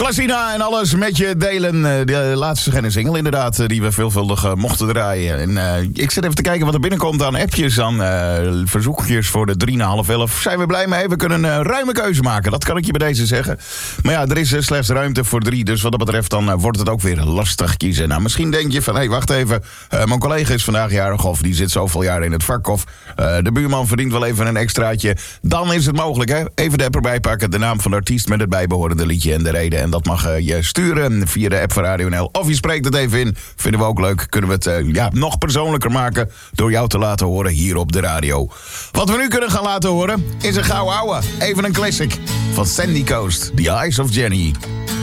Placina en alles met je delen. De laatste geen single inderdaad, die we veelvuldig mochten draaien. En ik zit even te kijken wat er binnenkomt aan appjes, aan verzoekjes voor de 3,5-11. Zijn we blij mee? We kunnen een ruime keuze maken, dat kan ik je bij deze zeggen. Maar ja, er is slechts ruimte voor 3, dus wat dat betreft dan wordt het ook weer lastig kiezen. Nou, misschien denk je van, hé, wacht even, mijn collega is vandaag jarig of die zit zoveel jaar in het vak of de buurman verdient wel even een extraatje. Dan is het mogelijk, hè? Even de app erbij pakken, de naam van de artiest met het bijbehorende liedje en de reden. En dat mag je sturen via de app van Radio NL. Of je spreekt het even in. Vinden we ook leuk. Kunnen we het nog persoonlijker maken door jou te laten horen hier op de radio. Wat we nu kunnen gaan laten horen is een gouden ouwe. Even een classic van Sandy Coast. The Eyes of Jenny.